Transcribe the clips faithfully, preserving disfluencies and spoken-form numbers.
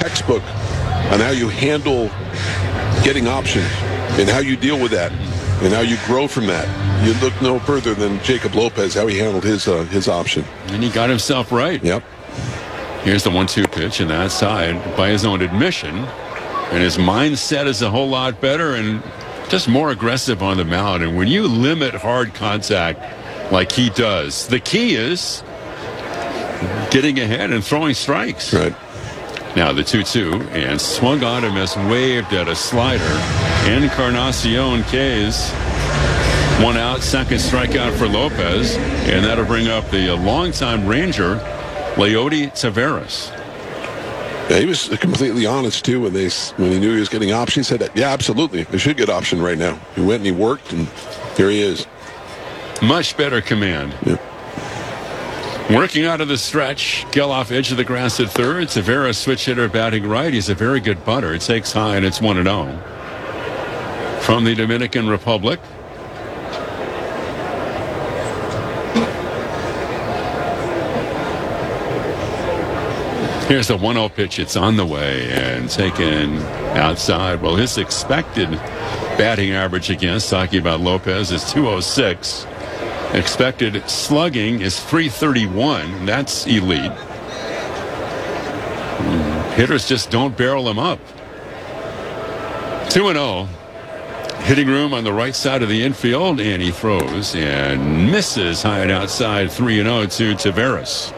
textbook on how you handle getting options and how you deal with that and how you grow from that. You look no further than Jacob Lopez, how he handled his uh, his option. And he got himself right. Yep. Here's the one two pitch, and that side, by his own admission. And his mindset is a whole lot better and just more aggressive on the mound. And when you limit hard contact like he does, the key is getting ahead and throwing strikes. Right. Now the two two, and swung on him as waved at a slider. Encarnacion K's. One out, second strikeout for Lopez. And that'll bring up the uh, longtime Ranger, Leody Taveras. Yeah, he was completely honest, too, when they when he knew he was getting option. He said, that, yeah, absolutely. I should get option right now. He went and he worked, and here he is. Much better command. Yeah. Working out of the stretch, Geloff edge of the grass at third. Taveras switch hitter batting right. He's a very good butter. It takes high, and it's one and oh. From the Dominican Republic. Here's the one oh pitch. It's on the way and taken outside. Well, his expected batting average against, talking about Lopez, is two oh six. Expected slugging is three thirty-one. That's elite. Hitters just don't barrel him up. two and oh. Hitting room on the right side of the infield, and he throws and misses high and outside. three and oh to Taveras.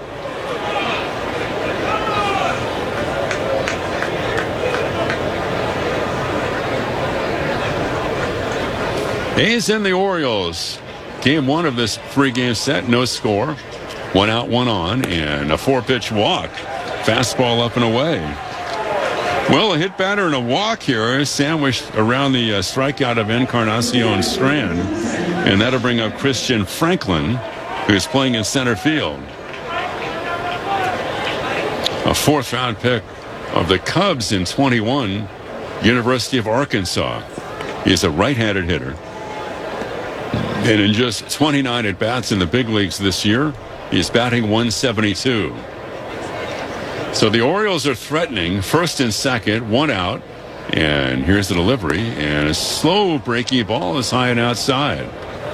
A's and the Orioles. Game one of this three-game set, no score. One out, one on, and a four-pitch walk. Fastball up and away. Well, a hit batter and a walk here, sandwiched around the uh, strikeout of Encarnacion Strand. And that'll bring up Christian Franklin, who's playing in center field. A fourth-round pick of the Cubs in twenty-one, University of Arkansas. He's a right-handed hitter. And in just twenty-nine at-bats in the big leagues this year, he's batting one seventy-two. So the Orioles are threatening first and second, one out. And here's the delivery. And a slow breaking ball is high and outside.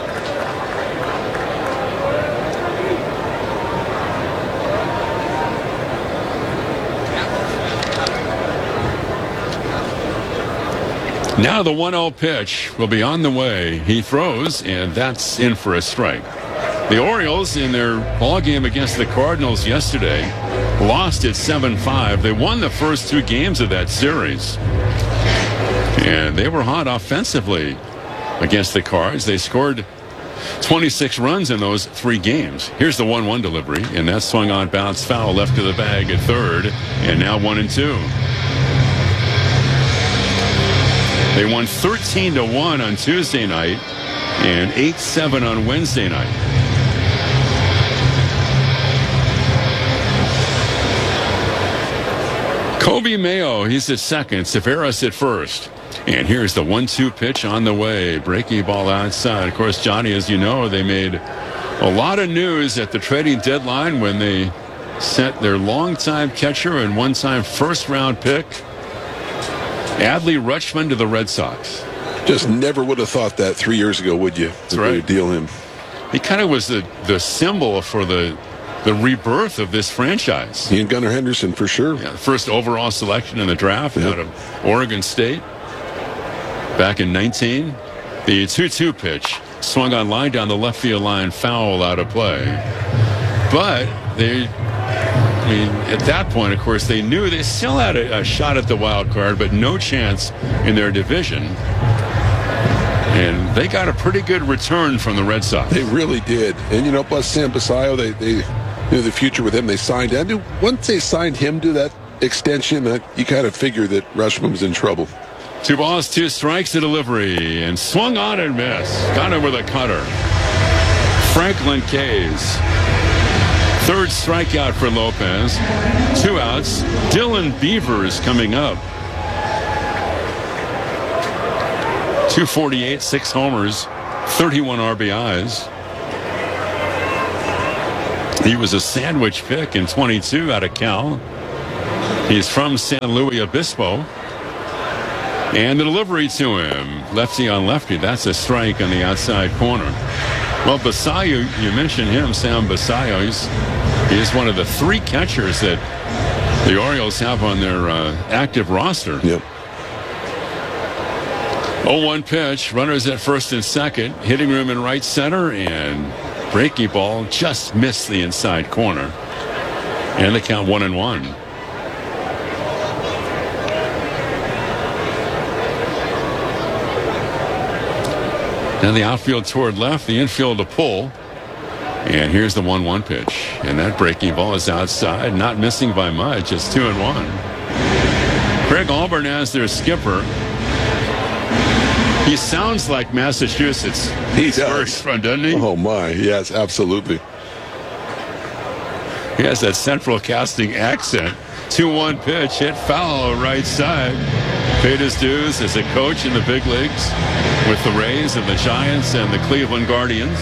Now the one oh pitch will be on the way. He throws, and that's in for a strike. The Orioles, in their ball game against the Cardinals yesterday, lost at seven five. They won the first two games of that series. And they were hot offensively against the Cards. They scored twenty-six runs in those three games. Here's the one one delivery, and that swung on, bounce foul left to the bag at third, and now one and two. They won thirteen to one on Tuesday night and eight seven on Wednesday night. Kobe Mayo, he's at second. Taveras at first. And here's the one two pitch on the way. Breaking ball outside. Of course, Johnny, as you know, they made a lot of news at the trading deadline when they sent their longtime catcher and one-time first-round pick, Adley Rutschman, to the Red Sox. Just never would have thought that three years ago, would you? That's right. Would deal him. He kind of was the, the symbol for the the rebirth of this franchise. He and Gunnar Henderson, for sure. Yeah, the first overall selection in the draft yep. out of Oregon State back in nineteen. The two two pitch swung on line down the left field line, foul out of play. But they... I mean, at that point, of course, they knew they still had a, a shot at the wild card, but no chance in their division. And they got a pretty good return from the Red Sox. They really did. And, you know, plus Sam Basayo, they, they knew the future with him. They signed him. Once they signed him to that extension, uh, you kind of figure that Rutschman was in trouble. Two balls, two strikes, a delivery, and swung on and missed. Got him with a cutter. Franklin K's. Third strikeout for Lopez. Two outs. Dylan Beavers coming up. two forty-eight, six homers, thirty-one R B Is. He was a sandwich pick in twenty-two out of Cal. He's from San Luis Obispo. And the delivery to him, lefty on lefty. That's a strike on the outside corner. Well, Basayo, you mentioned him, Sam Basayo. He's, he is one of the three catchers that the Orioles have on their uh, active roster. Yep. oh one pitch, runners at first and second, hitting room in right center, and breaky ball just missed the inside corner. And they count one and one. Now the outfield toward left, the infield to pull. And here's the one one pitch. And that breaking ball is outside, not missing by much. It's two and one. Craig Auburn as their skipper. He sounds like Massachusetts. He He's does. first from, doesn't he? Oh, my. Yes, absolutely. He has that central casting accent. two one pitch, hit foul right side. Paid his dues as a coach in the big leagues with the Rays and the Giants and the Cleveland Guardians.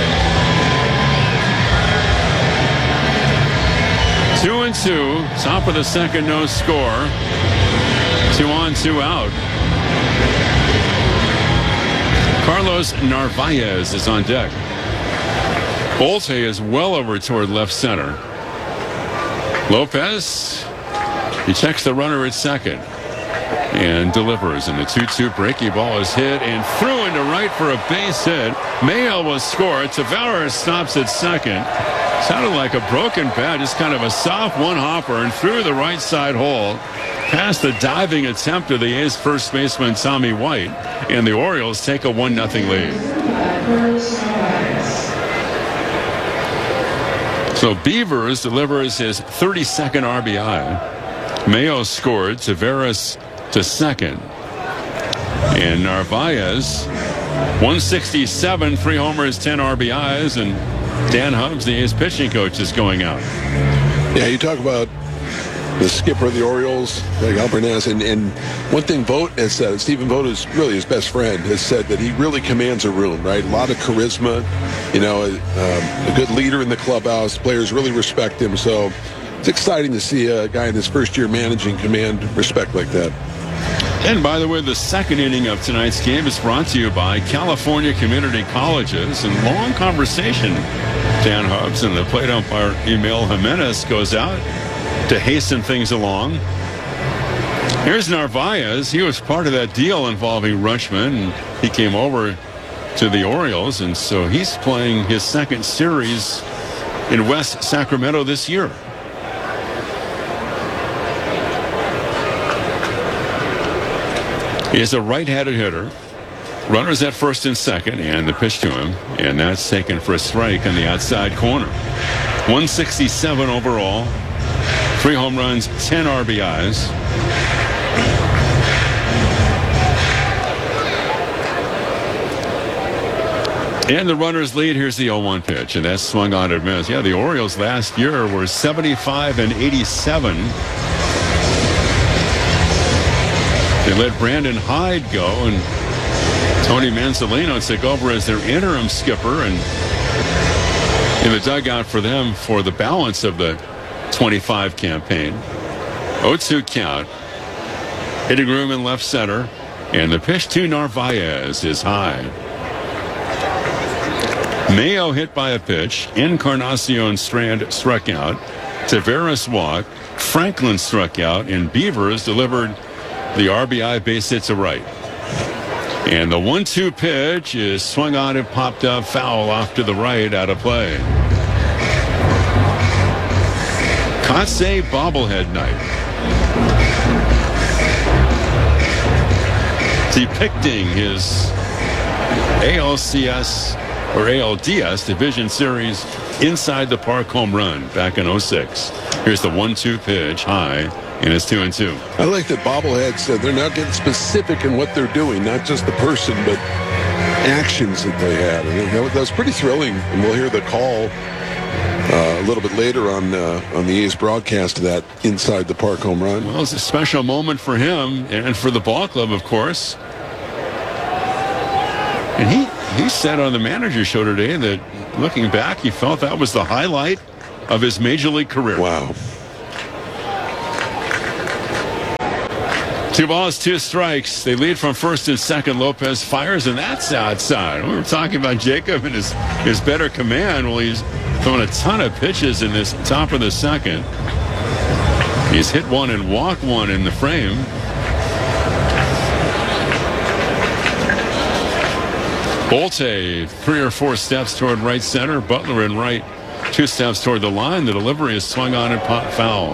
Two and two, top of the second, no score. Two on, two out. Carlos Narvaez is on deck. Bolte is well over toward left center. Lopez, he checks the runner at second and delivers, and the two two breaky ball is hit and threw into right for a base hit. Mayo will score. Tavares stops at second. Sounded like a broken bat, just kind of a soft one-hopper and through the right side hole past the diving attempt of the A's first baseman Tommy White, and the Orioles take a one nothing lead. So Beavers delivers his thirty-second R B I. Mayo scored. Tavares to second. And Narvaez, one sixty-seven, three homers, ten R B Is, and Dan Hubbs, the A's pitching coach, is going out. Yeah, you talk about the skipper of the Orioles, Craig Albernaz, and, and one thing Vogt has said, Stephen Vogt is really his best friend, has said that he really commands a room, right? A lot of charisma, you know, a, um, a good leader in the clubhouse. Players really respect him, so it's exciting to see a guy in his first year managing command respect like that. And by the way, the second inning of tonight's game is brought to you by California Community Colleges. And long conversation, Dan Hubbs and the plate umpire Emil Jimenez goes out to hasten things along. Here's Narvaez. He was part of that deal involving Rutschman, and he came over to the Orioles, and so he's playing his second series in West Sacramento this year. He is a right-handed hitter. Runners at first and second, and the pitch to him, and that's taken for a strike on the outside corner. one sixty-seven overall, three home runs, ten R B Is. And the runners lead. Here's the oh one pitch, and that's swung on and missed. Yeah, the Orioles last year were seventy-five and eighty-seven. They let Brandon Hyde go, and Tony Manzolino took over as their interim skipper, and in the dugout for them for the balance of the twenty-five campaign. oh two count. Hitting room in left center, and the pitch to Narvaez is high. Mayo hit by a pitch. Encarnacion Strand struck out. Tavares walked. Franklin struck out, and Beavers delivered the R B I base hit to right. And the one two pitch is swung on and popped up foul off to the right, out of play. Kotsay bobblehead night. Depicting his A L C S or A L D S Division Series inside the park home run back in oh six. Here's the one two pitch high. And it's two and two. I like that bobblehead said they're not getting specific in what they're doing, not just the person, but actions that they had. And that was pretty thrilling. And we'll hear the call uh, a little bit later on uh, on the A's broadcast of that inside the park home run. Well, it's a special moment for him and for the ball club, of course. And he, he said on the manager show today that looking back, he felt that was the highlight of his major league career. Wow. Two balls, two strikes. They lead from first and second. Lopez fires, and that's outside. We were talking about Jacob and his, his better command. Well, he's throwing a ton of pitches in this top of the second. He's hit one and walked one in the frame. Bolte, three or four steps toward right center. Butler in right, two steps toward the line. The delivery is swung on and pot foul.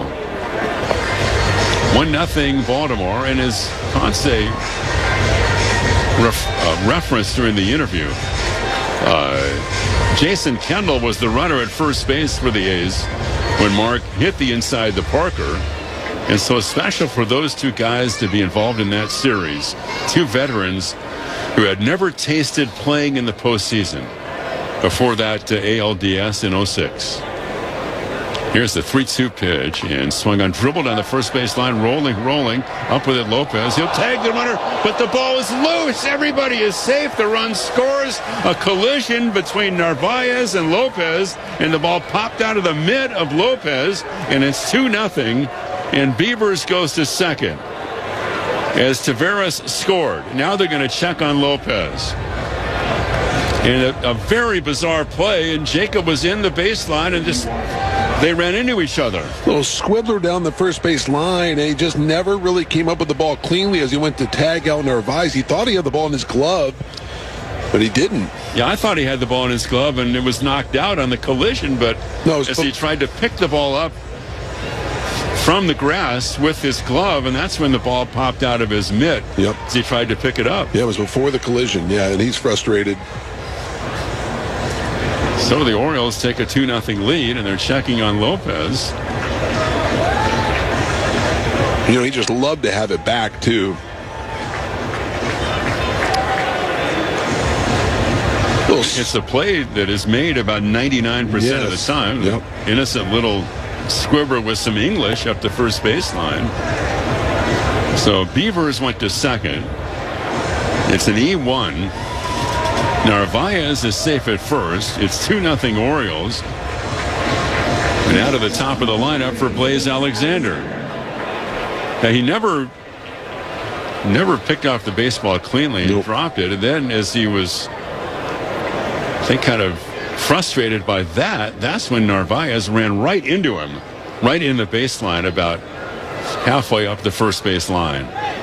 One nothing Baltimore, and as Ponce ref, uh, referenced during the interview, uh, Jason Kendall was the runner at first base for the A's when Mark hit the inside the Parker. And so special for those two guys to be involved in that series. Two veterans who had never tasted playing in the postseason before that uh, A L D S in oh six. Here's the three two pitch, and swung on, dribbled on the first base line, rolling, rolling, up with it Lopez. He'll tag the runner, but the ball is loose. Everybody is safe. The run scores. A collision between Narvaez and Lopez, and the ball popped out of the mid of Lopez, and it's two nothing, and Beavers goes to second as Taveras scored. Now they're going to check on Lopez. And a, a very bizarre play, and Jacob was in the baseline, and just they ran into each other. Little squibbler down the first base line, and he just never really came up with the ball cleanly as he went to tag out Narvaez. He thought he had the ball in his glove, but he didn't. Yeah, I thought he had the ball in his glove, and it was knocked out on the collision, but no, as he tried to pick the ball up from the grass with his glove, and that's when the ball popped out of his mitt. Yep. As he tried to pick it up. Yeah, it was before the collision. Yeah, and he's frustrated. So the Orioles take a two nothing lead, and they're checking on Lopez. You know, he just loved to have it back, too. It's a play that is made about ninety-nine percent yes. of the time. Yep. Innocent little squibber with some English up the first baseline. So Beavers went to second. It's an E one. Narvaez is safe at first. It's two nothing Orioles. And out of the top of the lineup for Blaze Alexander. Now, he never never picked off the baseball cleanly and nope. dropped it. And then as he was, I think, kind of frustrated by that, that's when Narvaez ran right into him, right in the baseline, about halfway up the first base line.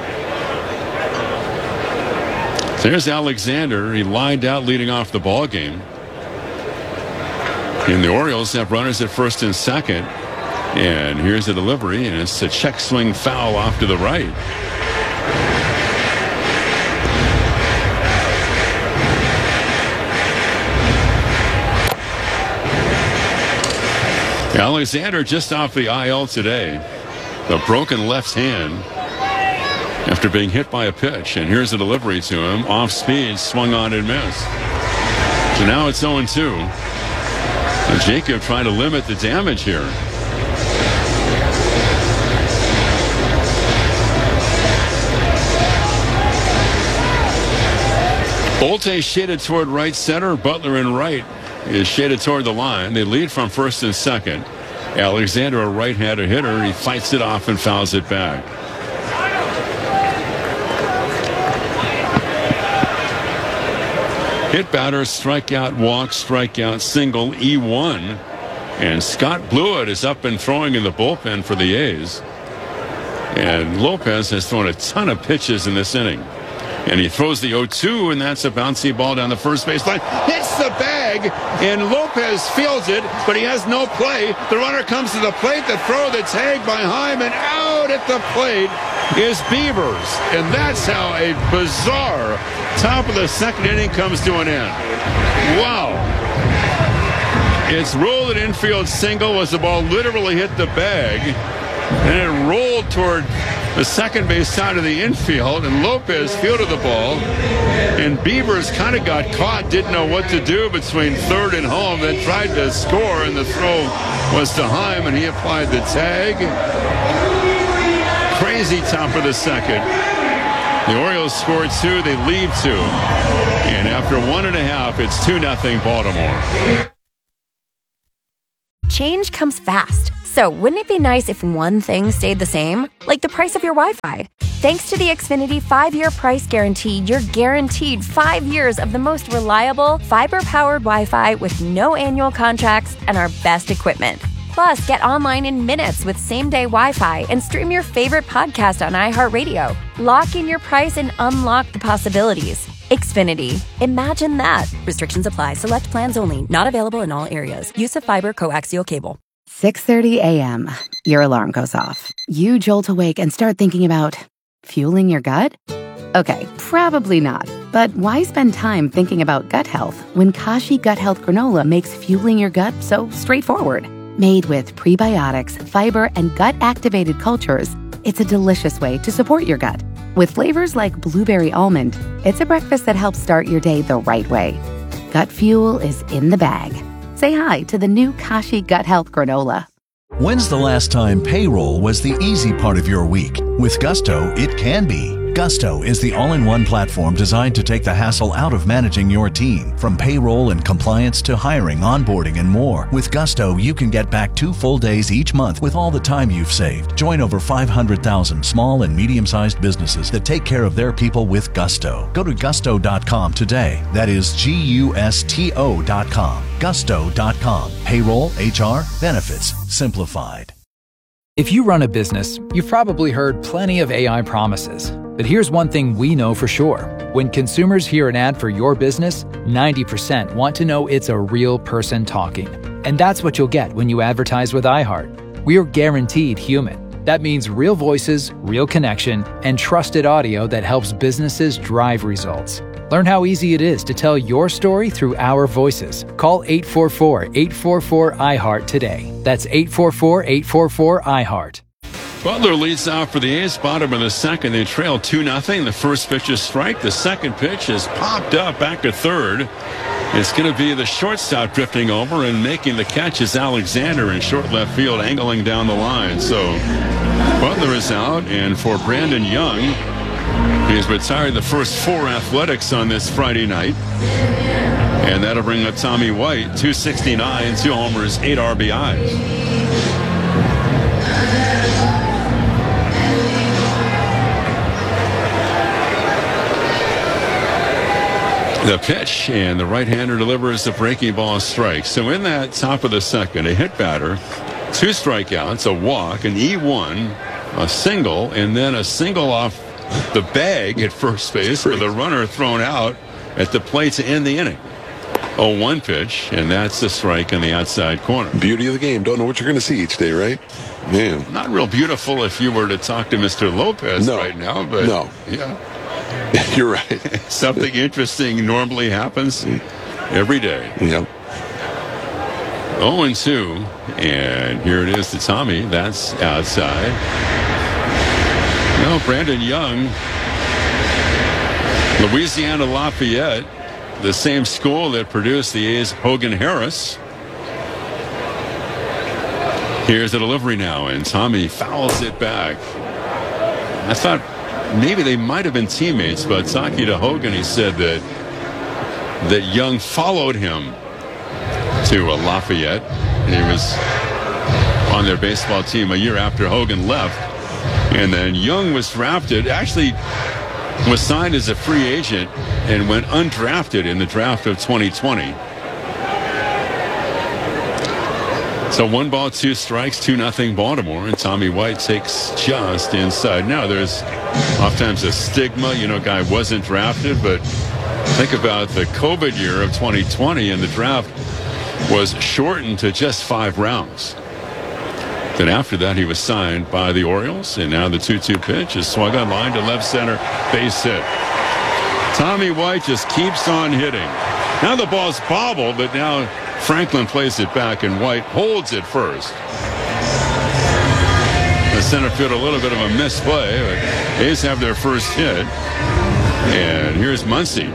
There's Alexander. He lined out leading off the ball game. And the Orioles have runners at first and second. And here's the delivery, and it's a check swing foul off to the right. Alexander just off the I L today. A broken left hand after being hit by a pitch. And here's the delivery to him. Off speed, swung on and missed. So now it's oh and two. And Jacob trying to limit the damage here. Bolte shaded toward right center. Butler in right is shaded toward the line. They lead from first and second. Alexander, a right-handed hitter. He fights it off and fouls it back. Hit batter, strikeout, walk, strikeout, single, E one. And Scott Blewett is up and throwing in the bullpen for the A's. And Lopez has thrown a ton of pitches in this inning. And he throws the oh two, and that's a bouncy ball down the first baseline. Hits the bag, and Lopez fields it, but he has no play. The runner comes to the plate to throw the tag by Hyman. Out at the plate is Beavers. And that's how a bizarre top of the second inning comes to an end. Wow. It's rolled at infield single as the ball literally hit the bag. And it rolled toward the second base side of the infield, and Lopez fielded the ball. And Beavers kind of got caught, didn't know what to do between third and home, then tried to score, and the throw was to Heim, and he applied the tag. Crazy top of the second. The Orioles scored two, they lead two. And after one and a half, it's two nothing Baltimore. Change comes fast. So wouldn't it be nice if one thing stayed the same? Like the price of your Wi-Fi. Thanks to the Xfinity five-year price guarantee, you're guaranteed five years of the most reliable, fiber-powered Wi-Fi with no annual contracts and our best equipment. Plus, get online in minutes with same-day Wi-Fi and stream your favorite podcast on iHeartRadio. Lock in your price and unlock the possibilities. Xfinity. Imagine that. Restrictions apply. Select plans only. Not available in all areas. Use of fiber coaxial cable. six thirty a.m. Your alarm goes off. You jolt awake and start thinking about fueling your gut? Okay, probably not. But why spend time thinking about gut health when Kashi Gut Health Granola makes fueling your gut so straightforward? Made with prebiotics, fiber, and gut-activated cultures, it's a delicious way to support your gut. With flavors like blueberry almond, it's a breakfast that helps start your day the right way. Gut fuel is in the bag. Say hi to the new Kashi Gut Health Granola. When's the last time payroll was the easy part of your week? With Gusto, it can be. Gusto is the all-in-one platform designed to take the hassle out of managing your team. From payroll and compliance to hiring, onboarding, and more. With Gusto, you can get back two full days each month with all the time you've saved. Join over five hundred thousand small and medium-sized businesses that take care of their people with Gusto. Go to gusto dot com today. That is G U S T O dot com. gusto dot com. Payroll, H R, benefits, simplified. If you run a business, you've probably heard plenty of A I promises. But here's one thing we know for sure. When consumers hear an ad for your business, ninety percent want to know it's a real person talking. And that's what you'll get when you advertise with iHeart. We are guaranteed human. That means real voices, real connection, and trusted audio that helps businesses drive results. Learn how easy it is to tell your story through our voices. Call eight four four, eight four four, I heart today. That's eight four four, eight four four, I heart. Butler leads off for the A's, bottom of the second. They trail two nothing. The first pitch is strike. The second pitch is popped up back to third. It's going to be the shortstop drifting over, and making the catch is Alexander in short left field, angling down the line. So Butler is out, and for Brandon Young, he's retired the first four athletics on this Friday night. And that'll bring up Tommy White, two sixty-nine, two homers, eight R B Is. The pitch, and the right-hander delivers the breaking ball strike. So in that top of the second, a hit batter, two strikeouts, a walk, an E one, a single, and then a single off the bag at first base with a runner thrown out at the plate to end the inning. oh one pitch, and that's the strike in the outside corner. Beauty of the game. Don't know what you're going to see each day, right? Man. Not real beautiful if you were to talk to Mister Lopez no. right now, but no. yeah. You're right. Something interesting normally happens every day. Yep. oh and two, and here it is to Tommy. That's outside. No, Brandon Young, Louisiana Lafayette, the same school that produced the A's Hogan Harris. Here's the delivery now, and Tommy fouls it back. I thought maybe they might have been teammates, but talking to Hogan, he said that that Young followed him to uh, Lafayette, and he was on their baseball team a year after Hogan left. And then Young was drafted, actually was signed as a free agent and went undrafted in the draft of twenty twenty. So one ball, two strikes, two nothing Baltimore, and Tommy White takes just inside. Now there's oftentimes a stigma, you know, guy wasn't drafted, but think about the COVID year of twenty twenty, and the draft was shortened to just five rounds. Then after that, he was signed by the Orioles, and now the two two pitch is swung on line to left center, base hit. Tommy White just keeps on hitting. Now the ball's bobbled, but now Franklin plays it back, and White holds it first. The center field, a little bit of a misplay, but A's have their first hit. And here's Muncy.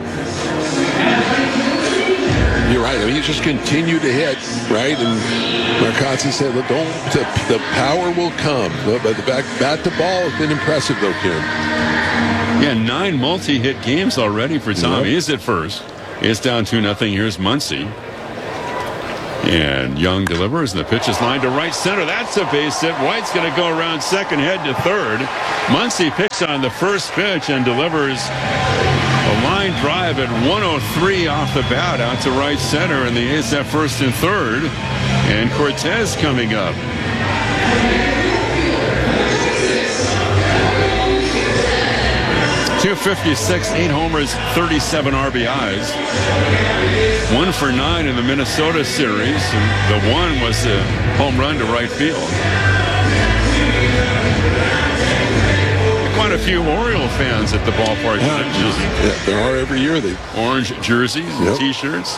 You're right. I mean, he just continued to hit, right? And Marcotte said, "Look, don't, the, the power will come." But the back, bat to ball has been impressive, though, Kim. Yeah, nine multi-hit games already for Tommy. Yep. He's at first. It's down two nothing. Here's Muncy. And Young delivers, and the pitch is lined to right center. That's a base hit. White's going to go around second, head to third. Muncy picks on the first pitch and delivers a line drive at one oh three off the bat out to right center, and the A's have first and third. And Cortez coming up. two fifty-six, eight homers, thirty-seven R B Is. One for nine in the Minnesota series. And the one was a home run to right field. Quite a few Oriole fans at the ballpark. Yeah, yeah, there are every year. They orange jerseys and yep. T-shirts.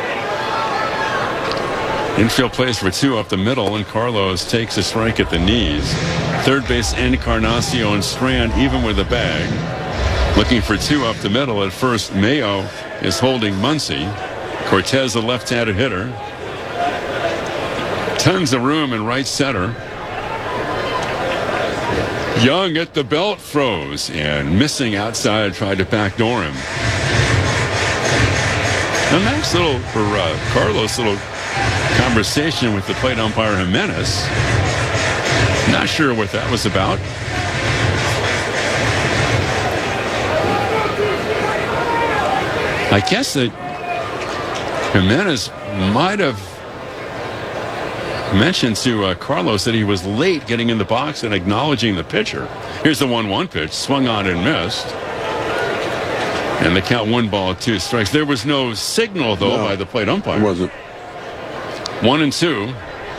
Infield plays for two up the middle, and Carlos takes a strike at the knees. Third base, Encarnacion and Strand even with the bag. Looking for two up the middle at first. Mayo is holding Muncy. Cortez, a left-handed hitter. Tons of room in right center. Young at the belt, froze, and missing outside, tried to backdoor him. A nice little, for uh, Carlos, little conversation with the plate umpire Jimenez. Not sure what that was about. I guess that Jimenez might have mentioned to uh, Carlos that he was late getting in the box and acknowledging the pitcher. Here's the one one pitch, swung on and missed. And the count, one ball, two strikes. There was no signal, though, no, by the plate umpire. It wasn't. One and two.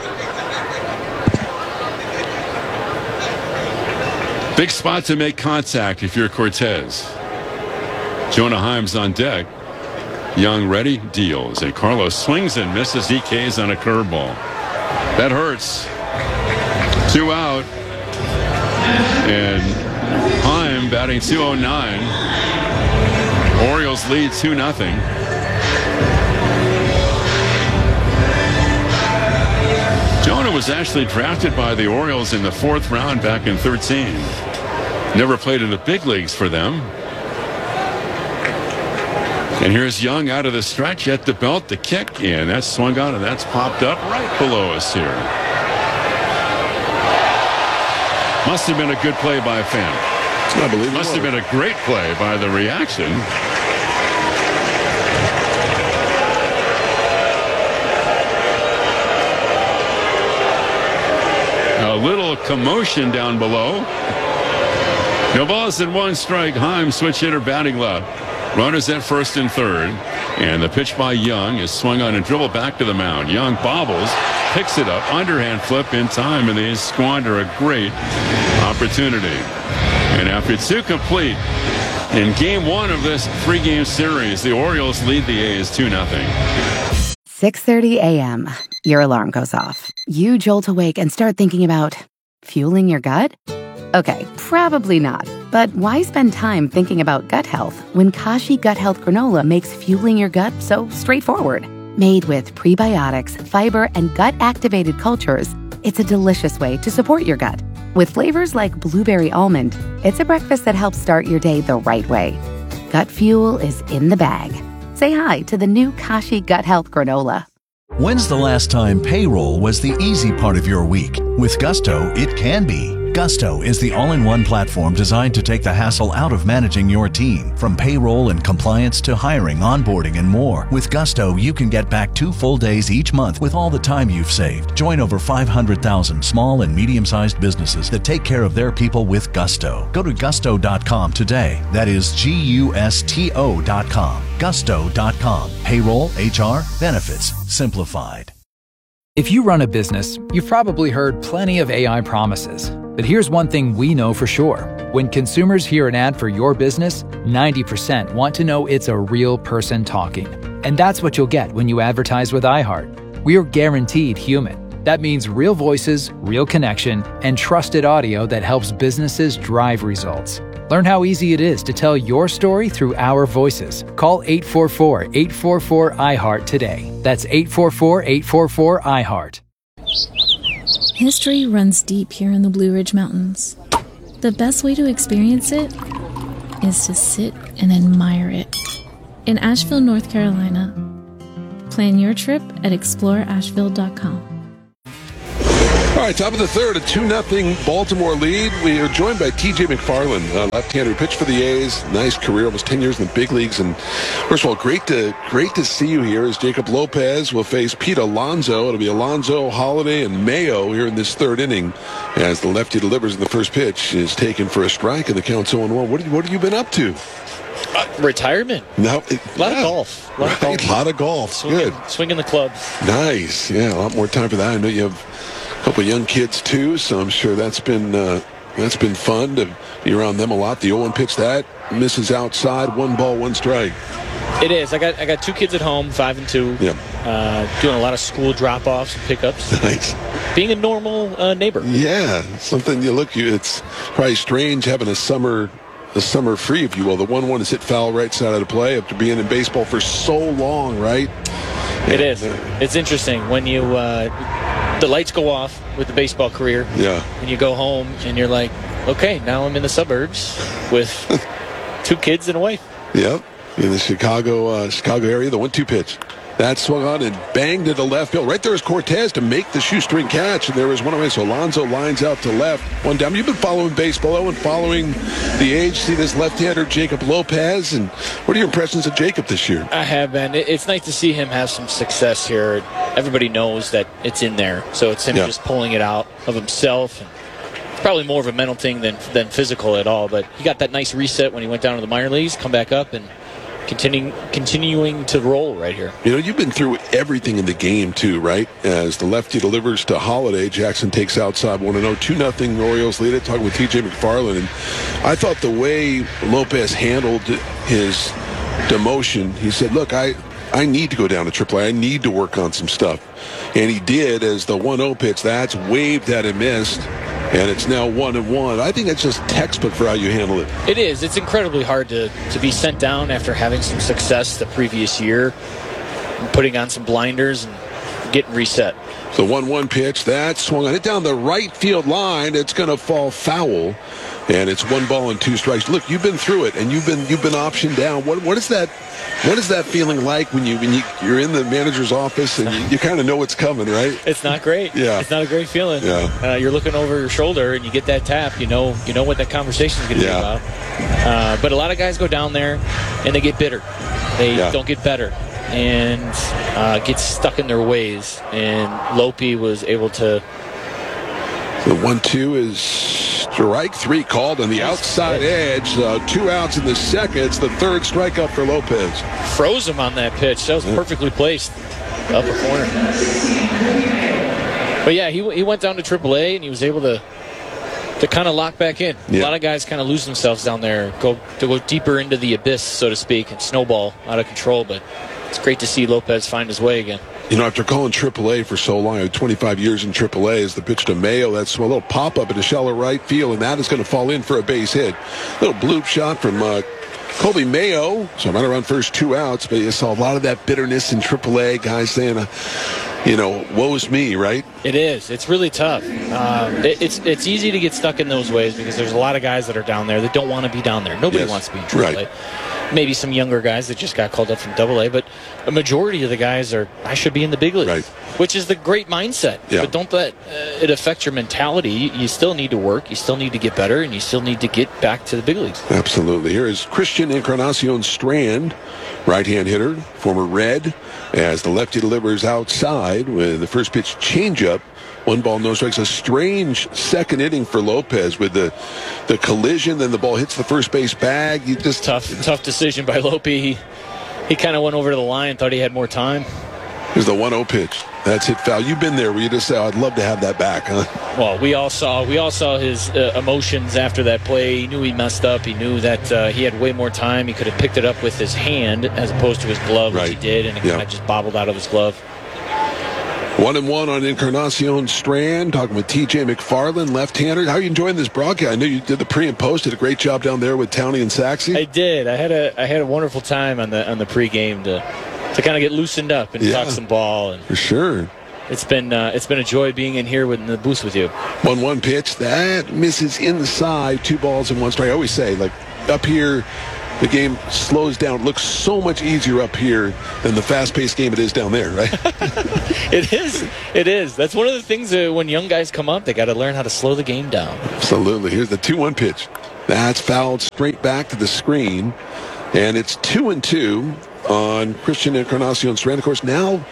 Big spot to make contact if you're Cortez. Jonah Heim's on deck. Young ready, deals, and Carlos swings and misses. E Ks on a curveball. That hurts. Two out. And Heim batting two oh nine. Orioles lead two nothing. Jonah was actually drafted by the Orioles in the fourth round back in thirteen. Never played in the big leagues for them. And here's Young out of the stretch at the belt, the kick, and that's swung on, and that's popped up right below us here. Must have been a good play by a fan. It's not believable. Must have been a great play by the reaction. A little commotion down below. No balls and one strike. Heim, switch hitter, batting left. Runners at first and third. And the pitch by Young is swung on and dribbled back to the mound. Young bobbles, picks it up, underhand flip in time, and they squander a great opportunity. And after two complete in game one of this three-game series, the Orioles lead the A's two nothing. six thirty a.m. Your alarm goes off. You jolt awake and start thinking about fueling your gut? Okay, probably not. But why spend time thinking about gut health when Kashi Gut Health Granola makes fueling your gut so straightforward? Made with prebiotics, fiber, and gut-activated cultures, it's a delicious way to support your gut. With flavors like blueberry almond, it's a breakfast that helps start your day the right way. Gut fuel is in the bag. Say hi to the new Kashi Gut Health Granola. When's the last time payroll was the easy part of your week? With Gusto, it can be. Gusto is the all-in-one platform designed to take the hassle out of managing your team. From payroll and compliance to hiring, onboarding, and more. With Gusto, you can get back two full days each month with all the time you've saved. Join over five hundred thousand small and medium-sized businesses that take care of their people with Gusto. Go to gusto dot com today. That is G U S T O dot com. gusto dot com. Payroll, H R, benefits, simplified. If you run a business, you've probably heard plenty of A I promises. But here's one thing we know for sure. When consumers hear an ad for your business, ninety percent want to know it's a real person talking. And that's what you'll get when you advertise with iHeart. We are guaranteed human. That means real voices, real connection, and trusted audio that helps businesses drive results. Learn how easy it is to tell your story through our voices. Call eight four four, eight four four, I heart today. That's eight four four, eight four four, I heart. History runs deep here in the Blue Ridge Mountains. The best way to experience it is to sit and admire it. In Asheville, North Carolina, Plan your trip at explore asheville dot com. All right, top of the third, a two nothing Baltimore lead. We are joined by T J McFarland, uh, left-hander who pitched for the A's. Nice career, almost ten years in the big leagues. And first of all, great to great to see you here as Jacob Lopez will face Pete Alonso. It'll be Alonso, Holiday, and Mayo here in this third inning as the lefty delivers in the first pitch is taken for a strike and the count's oh and one. What have you, what have you been up to? Uh, retirement. No, it, a lot yeah. of golf. A lot right, of golf. A lot of golf. Swinging, Good. Swinging the clubs. Nice. Yeah, a lot more time for that. I know you have a couple of young kids too, so I'm sure that's been uh, that's been fun to be around them a lot. The oh one pitch that misses outside, one ball, one strike. It is. I got I got two kids at home, five and two. Yeah. Uh, doing a lot of school drop-offs and pickups. Nice. Being a normal uh, neighbor. Yeah, something you look. You, it's probably strange having a summer. The summer free, if you will. The one one is hit foul right side of the play after being in baseball for so long, right? It is. It's interesting when you uh, the lights go off with the baseball career. Yeah. And you go home and you're like, okay, now I'm in the suburbs with two kids and a wife. Yep. In the Chicago uh, Chicago area, the one two pitch. That swung on and banged to the left field. Right there is Cortez to make the shoestring catch, and there was one away. So Alonso lines out to left. One down. You've been following baseball and following the age. See this left-hander, Jacob Lopez. And what are your impressions of Jacob this year? I have been. It's nice to see him have some success here. Everybody knows that it's in there. So it's him yeah. just pulling it out of himself. And it's probably more of a mental thing than, than physical at all. But he got that nice reset when he went down to the minor leagues, come back up, and Continuing, continuing to roll right here. You know, you've been through everything in the game, too, right? As the lefty delivers to Holiday, Jackson takes outside one and oh, two nothing Orioles lead it. Talking with T J McFarland. And I thought the way Lopez handled his demotion, he said, look, I, I need to go down to triple A. I need to work on some stuff. And he did as the one oh pitch. That's waved at and missed. And it's now one and one. I think that's just textbook for how you handle it. It is. It's incredibly hard to, to be sent down after having some success the previous year, and putting on some blinders and getting reset. The one one pitch, that swung on it down the right field line. It's going to fall foul. And it's one ball and two strikes. Look, you've been through it, and you've been you've been optioned down. What what is that? What is that feeling like when you when you you're in the manager's office and you, you kind of know what's coming, right? It's not great. Yeah, it's not a great feeling. Yeah, uh, you're looking over your shoulder and you get that tap. You know you know what that conversation is going to yeah. be about. Uh, but a lot of guys go down there and they get bitter. They yeah. don't get better and uh, get stuck in their ways. And Lope was able to. The one two is strike three called on the outside edge. Uh, two outs in the second. It's the third strikeout for Lopez. Froze him on that pitch. That was perfectly placed up a corner. But yeah, he he went down to triple A and he was able to to kind of lock back in. Yeah. A lot of guys kind of lose themselves down there, go to go deeper into the abyss, so to speak, and snowball out of control. But it's great to see Lopez find his way again. You know, after calling triple A for so long, twenty-five years in triple A, is the pitch to Mayo. That's a little pop-up in the shallow right field, and that is going to fall in for a base hit. Little bloop shot from uh, Colby Mayo. So right around first, two outs, but you saw a lot of that bitterness in triple A, guys saying, uh, you know, woe's me, right? It is. It's really tough. Uh, it, it's it's easy to get stuck in those ways because there's a lot of guys that are down there that don't want to be down there. Nobody yes. wants to be in triple A. Right. Maybe some younger guys that just got called up from double A, but a majority of the guys are, I should be in the big leagues, right. which is the great mindset. Yeah. But don't let uh, it affect your mentality. You, you still need to work, you still need to get better, and you still need to get back to the big leagues. Absolutely. Here is Christian Encarnacion Strand, right-hand hitter, former Red, as the lefty delivers outside with the first pitch changeup. One ball, no strikes. A strange second inning for Lopez with the the collision. Then the ball hits the first base bag. You just tough, tough decision by Lope. He, he kind of went over to the line, thought he had more time. Here's the one oh pitch. That's hit foul. You've been there where you just say, I'd love to have that back, huh? Well, we all saw we all saw his uh, emotions after that play. He knew he messed up. He knew that uh, he had way more time. He could have picked it up with his hand as opposed to his glove, right. which he did, and it yeah. kind of just bobbled out of his glove. One and one on Encarnacion Strand. Talking with T J McFarland, left-hander. How are you enjoying this broadcast? I know you did the pre and post. Did a great job down there with Towney and Saxey. I did. I had a I had a wonderful time on the on the pregame to to kind of get loosened up and yeah, talk some ball. And for sure. It's been uh, it's been a joy being in here with, in the booth with you. one one pitch that misses inside. Two balls and one strike. I always say, like up here. the game slows down. It looks so much easier up here than the fast-paced game it is down there, right? It is. It is. That's one of the things that when young guys come up, they got to learn how to slow the game down. Absolutely. Here's the two one pitch. That's fouled straight back to the screen. And it's two and two on Christian Encarnacion Strand. Of course, now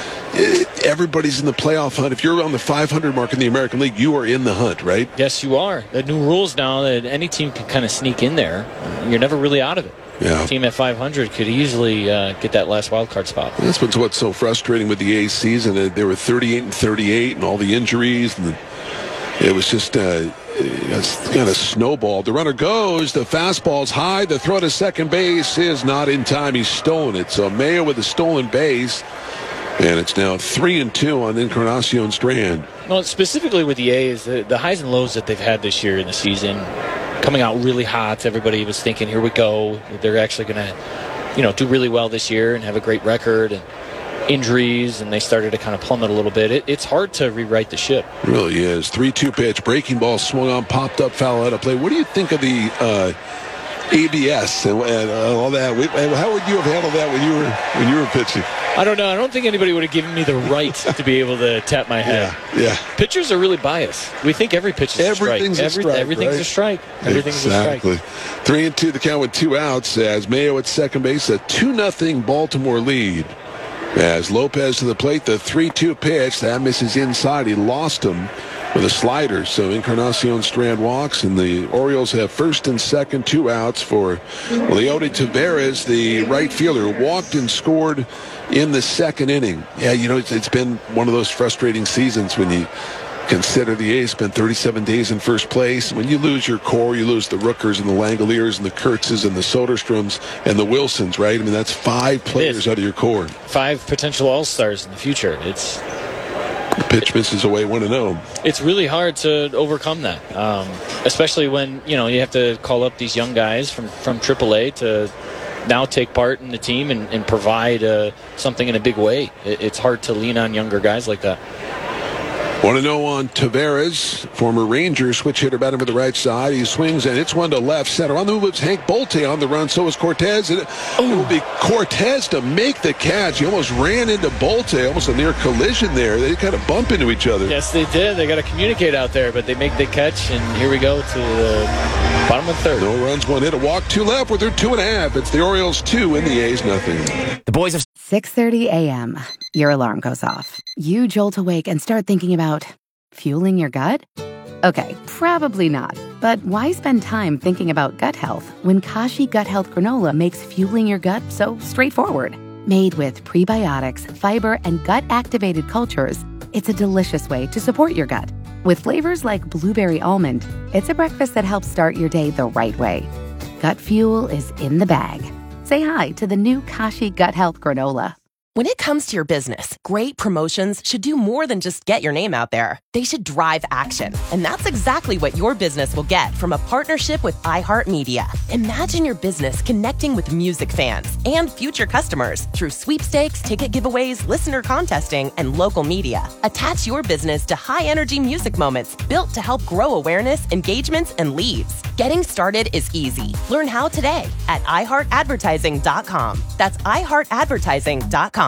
everybody's in the playoff hunt. If you're on the five hundred mark in the American League, you are in the hunt, right? Yes, you are. The new rules now that any team can kind of sneak in there. You're never really out of it. Yeah. A team at five hundred could easily uh, get that last wild card spot. That's what's, what's so frustrating with the A's season. They were thirty-eight and thirty-eight, and all the injuries, and it was just uh, it's kind of snowballed. The runner goes. The fastball's high. The throw to second base is not in time. He's stolen it. So Mayo with a stolen base. And it's now three and two on Encarnacion Strand. Well, specifically with the A's, the, the highs and lows that they've had this year in the season, coming out really hot. Everybody was thinking, here we go. They're actually going to, you know, do really well this year and have a great record. And injuries, and they started to kind of plummet a little bit. It, it's hard to rewrite the ship. It really is. three two pitch, breaking ball swung on, popped up, foul out of play. What do you think of the uh, A B S and, and uh, all that? How would you have handled that when you were when you were pitching? I don't know. I don't think anybody would have given me the right to be able to tap my head. Yeah, yeah. Pitchers are really biased. We think every pitch is everything's a a strike. strike. Every, everything's right? a strike. Everything's exactly. a strike. Three and two, the count with two outs as Mayo at second base, a two nothing Baltimore lead. As Lopez to the plate, the three two pitch, that misses inside. He lost him with a slider. So Encarnacion Strand walks, and the Orioles have first and second, two outs for Leody Taveras, the right fielder, walked and scored in the second inning. Yeah, you know, it's, it's been one of those frustrating seasons when you consider the A's spent thirty-seven days in first place. When you lose your core, you lose the Rookers and the Langoliers and the Kurtzes and the Soderstroms and the Wilsons, right? I mean, that's five players out of your core. Five potential all-stars in the future. It's the pitch misses away one and oh. It's really hard to overcome that, um, especially when, you know, you have to call up these young guys from, from triple A to now take part in the team and, and provide uh, something in a big way. It, it's hard to lean on younger guys like that. Want to know on Taveras, former Ranger switch hitter, batting to the right side. He swings, and it's one to left center. On the move is Hank Bolte on the run. So is Cortez. And it, it will be Cortez to make the catch. He almost ran into Bolte, almost a near collision there. They kind of bump into each other. Yes, they did. They got to communicate out there, but they make the catch, and here we go to the bottom of the third. No runs, one hit, a walk, two left with their two and a half. It's the Orioles two and the A's nothing. The boys of six thirty a.m. Your alarm goes off. You jolt awake and start thinking about fueling your gut? Okay, probably not. But why spend time thinking about gut health when Kashi Gut Health Granola makes fueling your gut so straightforward? Made with prebiotics, fiber, and gut-activated cultures, it's a delicious way to support your gut. With flavors like blueberry almond, it's a breakfast that helps start your day the right way. Gut fuel is in the bag. Say hi to the new Kashi Gut Health Granola. When it comes to your business, great promotions should do more than just get your name out there. They should drive action. And that's exactly what your business will get from a partnership with iHeartMedia. Imagine your business connecting with music fans and future customers through sweepstakes, ticket giveaways, listener contesting, and local media. Attach your business to high-energy music moments built to help grow awareness, engagements, and leads. Getting started is easy. Learn how today at i heart advertising dot com. That's i heart advertising dot com.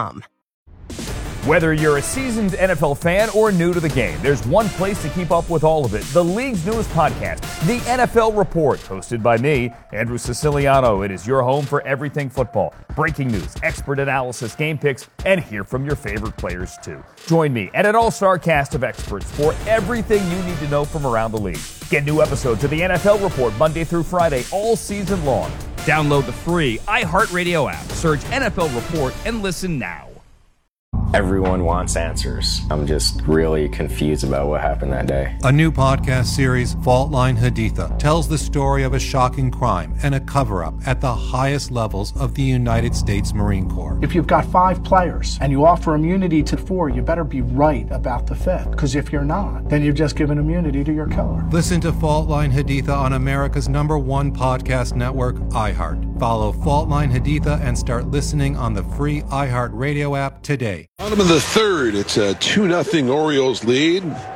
Whether you're a seasoned N F L fan or new to the game, there's one place to keep up with all of it. The league's newest podcast, The N F L Report, hosted by me, Andrew Siciliano. It is your home for everything football. Breaking news, expert analysis, game picks, and hear from your favorite players too. Join me and an all-star cast of experts for everything you need to know from around the league. Get new episodes of The N F L Report Monday through Friday all season long. Download the free iHeartRadio app, search N F L Report, and listen now. Everyone wants answers. I'm just really confused about what happened that day. A new podcast series, Fault Line Haditha, tells the story of a shocking crime and a cover-up at the highest levels of the United States Marine Corps. If you've got five players and you offer immunity to four, you better be right about the fifth. Because if you're not, then you've just given immunity to your killer. Listen to Fault Line Haditha on America's number one podcast network, iHeart. Follow Fault Line Haditha and start listening on the free iHeart Radio app today. Bottom of the third, it's a two nothing Orioles lead.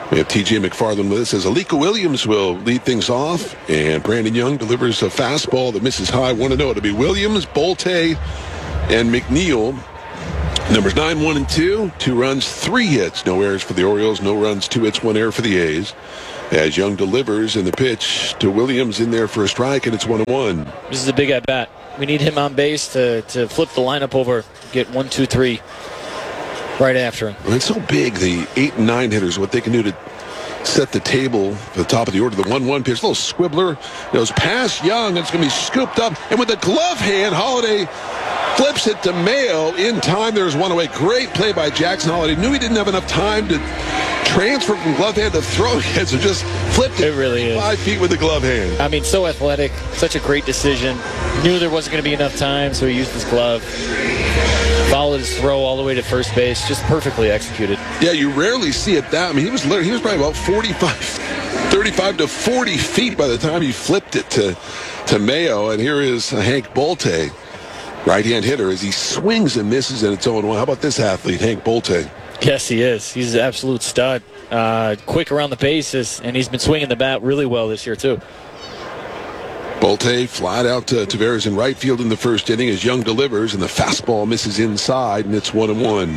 We have T J McFarland with us as Alika Williams will lead things off, and Brandon Young delivers a fastball that misses high. one and oh. It'll be Williams, Bolte, and McNeil. Numbers nine, one, and two. Two runs, three hits. No errors for the Orioles. No runs, two hits, one error for the A's. As Young delivers in the pitch to Williams in there for a strike, and it's one and one. This is a big at-bat. We need him on base to, to flip the lineup over, get one, two, three right after him. Well, it's so big, the eight and nine hitters, what they can do to set the table at the top of the order. The one one pitch, a little squibbler, goes past Young. It's going to be scooped up, and with a glove hand, Holiday flips it to Mayo in time. There's one away. Great play by Jackson Holiday. Knew he didn't have enough time to transfer from glove hand to throwing hand, so just flipped it, it really is. five feet with the glove hand. I mean, so athletic, such a great decision. Knew there wasn't going to be enough time, so he used his glove. Followed his throw all the way to first base, just perfectly executed. Yeah, you rarely see it that. I mean, he was he was probably about forty-five, thirty-five to forty feet by the time he flipped it to to Mayo. And here is Hank Bolte, right-hand hitter, as he swings and misses, and it's oh and one. How about this athlete, Hank Bolte? Yes, he is. He's an absolute stud. Uh, quick around the bases, and he's been swinging the bat really well this year, too. Bolte flat out to Taveras in right field in the first inning as Young delivers, and the fastball misses inside, and it's one and one.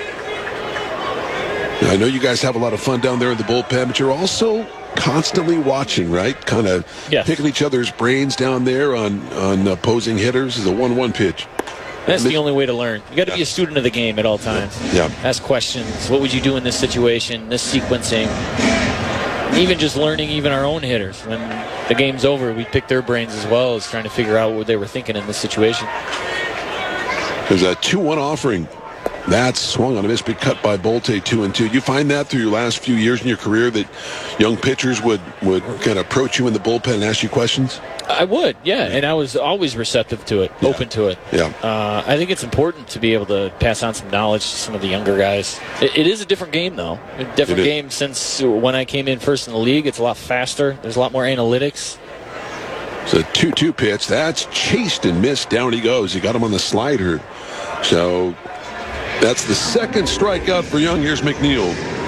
Now, I know you guys have a lot of fun down there in the bullpen, but you're also constantly watching, right? Kind of yes. picking each other's brains down there on, on opposing hitters. Is a one one pitch. That's the only way to learn. You got to be a student of the game at all times. Yeah. Ask questions. What would you do in this situation, this sequencing? Even just learning even our own hitters. When the game's over, we pick their brains as well as trying to figure out what they were thinking in this situation. There's a two one offering. That's swung on a miss, big cut by Bolte, two and two. You find that through your last few years in your career that young pitchers would, would kind of approach you in the bullpen and ask you questions? I would, yeah, and I was always receptive to it, yeah. open to it. Yeah. Uh, I think it's important to be able to pass on some knowledge to some of the younger guys. It, it is a different game, though. A different game since when I came in first in the league. It's a lot faster. There's a lot more analytics. It's a two two pitch. That's chased and missed. Down he goes. He got him on the slider. So that's the second strikeout for Young. Here's McNeil.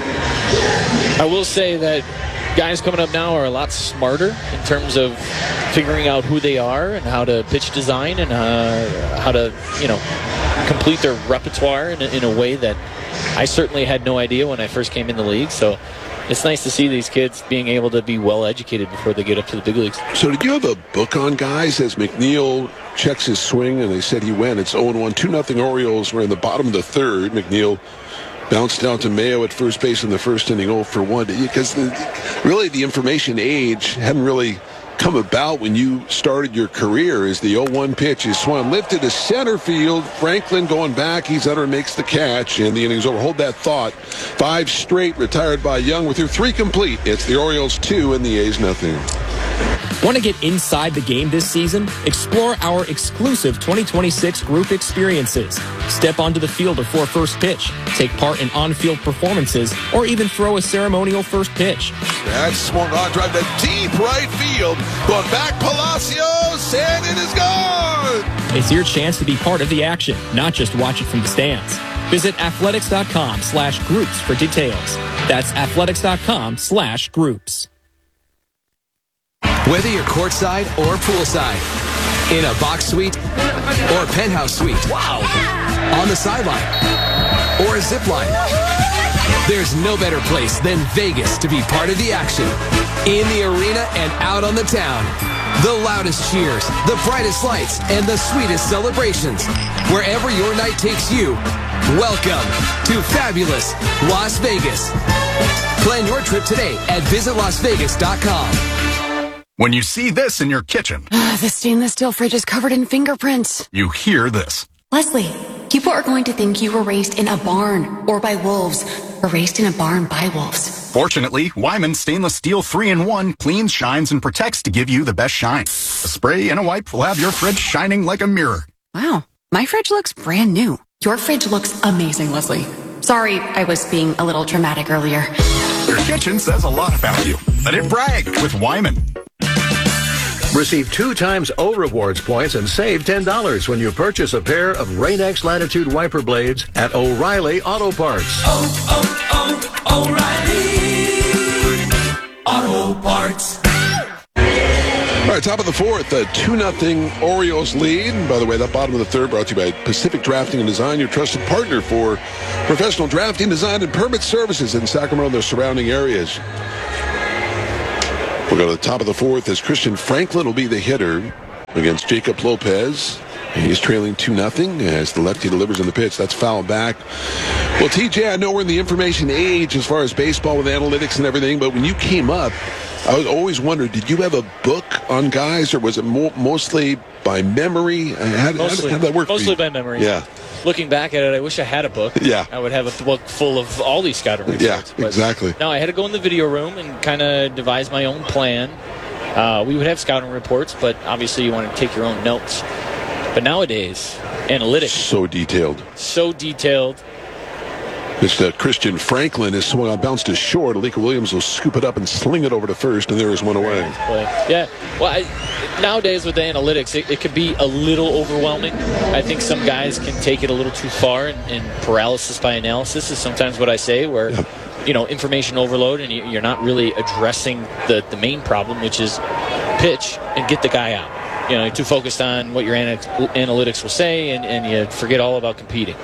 I will say that guys coming up now are a lot smarter in terms of figuring out who they are and how to pitch design and uh, how to, you know, complete their repertoire in a, in a way that I certainly had no idea when I first came in the league. So it's nice to see these kids being able to be well educated before they get up to the big leagues. So did you have a book on guys as McNeil checks his swing and they said he went? It's oh and one, two nothing Orioles. We're in the bottom of the third. McNeil bounced out to Mayo at first base in the first inning, oh for one. Because the, really the information age hadn't really come about when you started your career. As the oh one pitch is swung, lifted to center field. Franklin going back. He's under and makes the catch, and the inning's over. Hold that thought. Five straight retired by Young. We're through three complete. It's the Orioles two and the A's nothing. Want to get inside the game this season? Explore our exclusive twenty twenty-six group experiences. Step onto the field before first pitch, take part in on-field performances, or even throw a ceremonial first pitch. That's swung on, drive to deep right field. Going back, Palacios, and it is gone! It's your chance to be part of the action, not just watch it from the stands. Visit athletics.com slash groups for details. That's athletics.com slash groups. Whether you're courtside or poolside, in a box suite or penthouse suite, wow, on the sideline or a zip line, there's no better place than Vegas to be part of the action. In the arena and out on the town, the loudest cheers, the brightest lights, and the sweetest celebrations. Wherever your night takes you, welcome to fabulous Las Vegas. Plan your trip today at visit las vegas dot com. When you see this in your kitchen, the stainless steel fridge is covered in fingerprints. You hear this. Leslie, people are going to think you were raised in a barn or by wolves, or raised in a barn by wolves. Fortunately, Wyman Stainless Steel three in one cleans, shines, and protects to give you the best shine. A spray and a wipe will have your fridge shining like a mirror. Wow, my fridge looks brand new. Your fridge looks amazing, Leslie. Sorry, I was being a little dramatic earlier. Your kitchen says a lot about you. Let it brag with Wyman. Receive two times O Rewards points and save ten dollars when you purchase a pair of Rain-X Latitude wiper blades at O'Reilly Auto Parts. Oh, oh, oh, O'Reilly Auto Parts. All right, top of the fourth, a two nothing Orioles lead. By the way, that bottom of the third brought to you by Pacific Drafting and Design, your trusted partner for professional drafting, design, and permit services in Sacramento and their surrounding areas. We'll go to the top of the fourth as Christian Franklin will be the hitter against Jacob Lopez. He's trailing two nothing as the lefty delivers in the pitch. That's foul back. Well, T J, I know we're in the information age as far as baseball with analytics and everything, but when you came up, I was always wondered, did you have a book on guys, or was it mo- mostly by memory? How, Mostly, how did that work mostly for you? by memory. Yeah. Looking back at it, I wish I had a book. Yeah. I would have a book full of all these scouting reports. Yeah, but exactly. No, I had to go in the video room and kind of devise my own plan. Uh, we would have scouting reports, but obviously you want to take your own notes. But nowadays, analytics. So detailed. So detailed. It's uh, Christian Franklin is swung on, bounced to short. Alika Williams will scoop it up and sling it over to first, and there is one away. Yeah. Well, I, nowadays with the analytics, it, it could be a little overwhelming. I think some guys can take it a little too far, and, and paralysis by analysis is sometimes what I say, where, yep. you know, information overload, and you, you're not really addressing the, the main problem, which is pitch and get the guy out. You know, you're too focused on what your analytics will say, and, and you forget all about competing.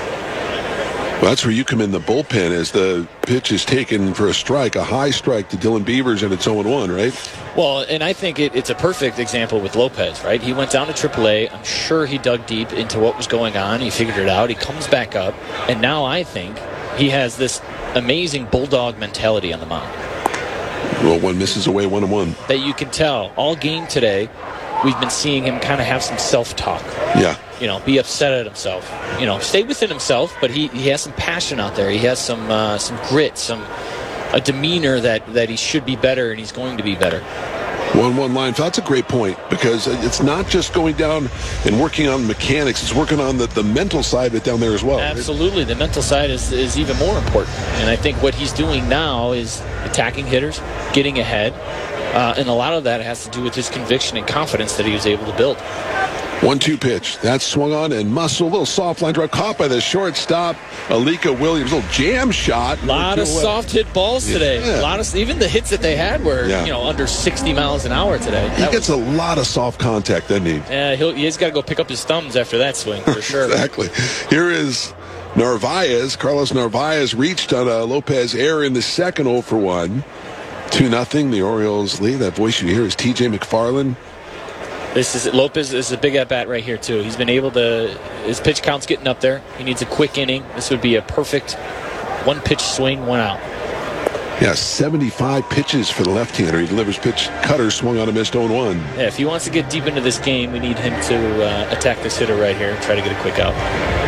Well, that's where you come in the bullpen as the pitch is taken for a strike, a high strike to Dylan Beavers, and it's oh one, right? Well, and I think it, it's a perfect example with Lopez, right? He went down to triple A. I'm sure he dug deep into what was going on. He figured it out. He comes back up, and now I think he has this amazing bulldog mentality on the mound. Well, one misses away, one and one. That you can tell all game today. We've been seeing him kind of have some self-talk. Yeah. You know, be upset at himself. You know, stay within himself, but he, he has some passion out there. He has some uh, some grit, some a demeanor that, that he should be better, and he's going to be better. one one line. That's a great point, because it's not just going down and working on mechanics. It's working on the, the mental side of it down there as well. Absolutely. Right? The mental side is, is even more important. And I think what he's doing now is attacking hitters, getting ahead. Uh, and a lot of that has to do with his conviction and confidence that he was able to build. one two pitch. That's swung on and muscle. A little soft line drive caught by the shortstop, Alika Williams. A little jam shot. A lot of soft hit balls today. Yeah. A lot of even the hits that they had were yeah. you know under sixty miles an hour today. He that gets was, a lot of soft contact, doesn't he? Yeah, he'll, he's got to go pick up his thumbs after that swing for sure. Exactly. Here is Narvaez. Carlos Narvaez reached on a Lopez error in the second, oh for one. two nothing, the Orioles lead. That voice you hear is T J McFarland. This is Lopez is a big at bat right here too. He's been able to. His pitch count's getting up there. He needs a quick inning. This would be a perfect one pitch swing, one out. Yeah, seventy-five pitches for the left-hander. He delivers pitch cutter, swung on a missed oh one. Yeah, if he wants to get deep into this game, we need him to uh, attack this hitter right here and try to get a quick out.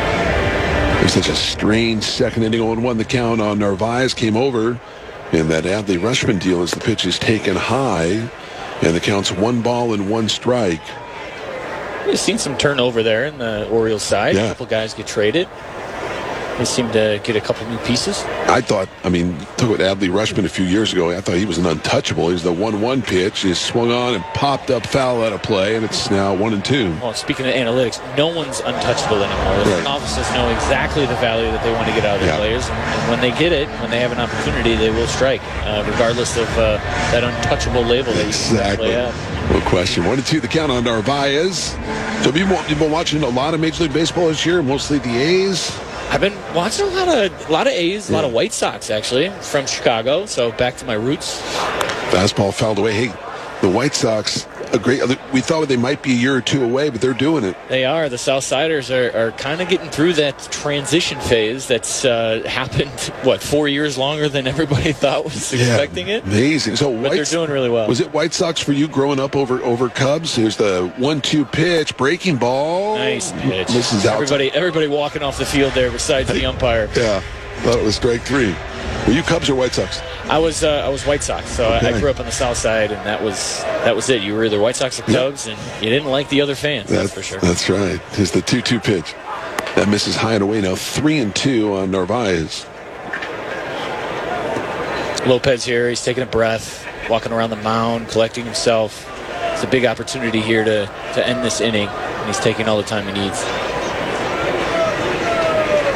It was such a strange second inning. oh one the count on Narvaez came over. In that Adley Rushman deal as the pitch is taken high, and the count's one ball and one strike. We've seen some turnover there in the Orioles side. Yeah. A couple guys get traded. They seem to get a couple new pieces. I thought, I mean, took with Adley Rushman a few years ago. I thought he was an untouchable. He's the one one pitch. He swung on and popped up foul out of play, and it's now one and two. Well, speaking of analytics, no one's untouchable anymore. The front offices know exactly the value that they want to get out of their yeah. players, and, and when they get it, when they have an opportunity, they will strike, uh, regardless of uh, that untouchable label that exactly. you can play out. No question. One and two, the count on Narvaez. So you've been watching a lot of Major League Baseball this year, mostly the A's. I've been watching a lot of a lot of A's, a lot of White Sox, actually, from Chicago. So back to my roots. Fastball fouled away. Hey, the White Sox, a great. We thought they might be a year or two away, but they're doing it. They are. The Southsiders are, are kind of getting through that transition phase that's uh, happened, what, four years longer than everybody thought was yeah, expecting it? Amazing. So but White, they're doing really well. Was it White Sox for you growing up over, over Cubs? Here's the one two pitch, breaking ball. Nice pitch. Misses out. Everybody, everybody walking off the field there besides the umpire. Yeah, thought it was strike three. Were you Cubs or White Sox? I was uh, I was White Sox, so okay. I, I grew up on the South Side, and that was that was it. You were either White Sox or Cubs, yep. and you didn't like the other fans. That's, that's for sure. That's right. Here's the two two pitch. That misses high and away now. Three and two on Narvaez. Lopez here. He's taking a breath, walking around the mound, collecting himself. It's a big opportunity here to to end this inning, and he's taking all the time he needs.